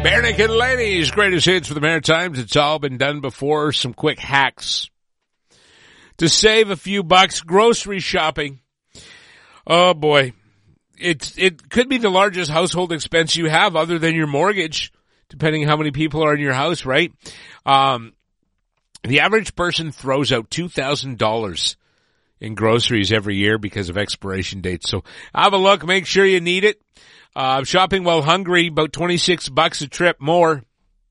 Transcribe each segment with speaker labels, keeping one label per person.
Speaker 1: Bare Naked Ladies, greatest hits for the Maritimes. It's all been done before. Some quick hacks to save a few bucks. Grocery shopping. Oh boy. It could be the largest household expense you have other than your mortgage, depending how many people are in your house, right? The average person throws out $2,000 in groceries every year because of expiration dates. So have a look. Make sure you need it. Shopping while hungry, about $26 a trip more.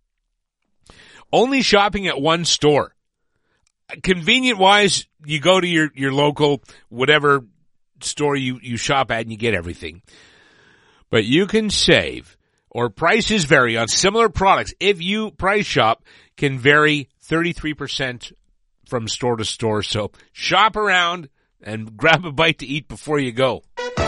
Speaker 1: Only shopping at one store. Convenient wise, you go to your local, whatever store you shop at and you get everything. But you can save, or prices vary on similar products. If you price shop, can vary 33% from store to store. So shop around and grab a bite to eat before you go.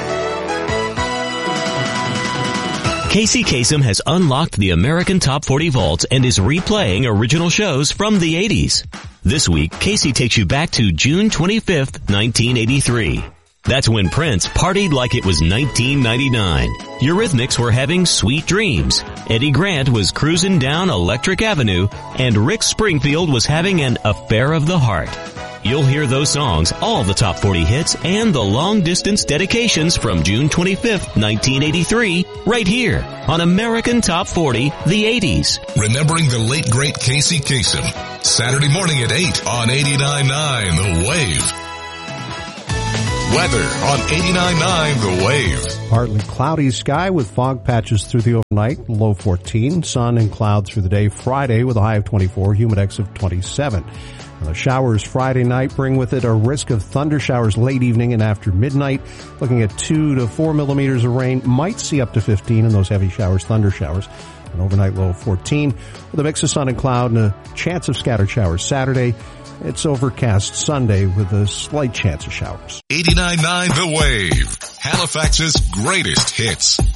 Speaker 2: Casey Kasem has unlocked the American Top 40 vaults and is replaying original shows from the 80s. This week, Casey takes you back to June 25th, 1983. That's when Prince partied like it was 1999. Eurythmics were having Sweet Dreams. Eddie Grant was cruising down Electric Avenue, and Rick Springfield was having an affair of the heart. You'll hear those songs, all the top 40 hits, and the long-distance dedications from June 25th, 1983, right here on American Top 40, the 80s.
Speaker 3: Remembering the late, great Casey Kasem. Saturday morning at 8 on 89.9 The Wave. Weather on 89.9 The Wave.
Speaker 4: Partly cloudy sky with fog patches through the overnight, low 14. Sun and clouds through the day. Friday with a high of 24, humidex of 27. The showers Friday night bring with it a risk of thunder showers late evening and after midnight. Looking at 2 to 4 millimeters of rain. Might see up to 15 in those heavy showers, thunder showers. An overnight low of 14 with a mix of sun and cloud and a chance of scattered showers Saturday. It's overcast Sunday with a slight chance of showers.
Speaker 3: 89.9 The Wave. Halifax's greatest hits.